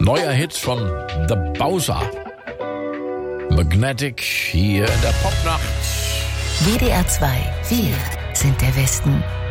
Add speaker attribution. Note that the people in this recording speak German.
Speaker 1: Neuer Hit von The Bowser. Magnetic hier in der Popnacht.
Speaker 2: WDR 2, wir sind der Westen.